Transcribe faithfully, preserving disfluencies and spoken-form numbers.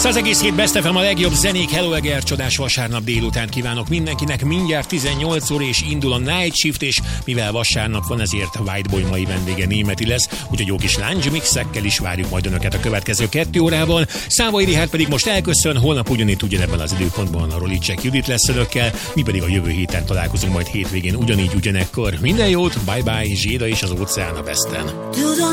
száz egész hét Best ef em, a legjobb zenék. Hello Eger, csodás vasárnap délután kívánok mindenkinek. Mindjárt tizennyolc óra és indul a Night Shift, és mivel vasárnap van, ezért a Whiteboy mai vendége németi lesz, úgyhogy jó kis lunch mixekkel is várjuk majd önöket a következő kettő órában. Szávai Richárd pedig most elköszön, holnap ugyanitt ugyanebben az időpontban a Rolicek Judit lesz önökkel, mi pedig a jövő héten találkozunk majd hétvégén ugyanígy ugyanekkor. Minden jót, bye bye, Zséda és az óceán a Besten.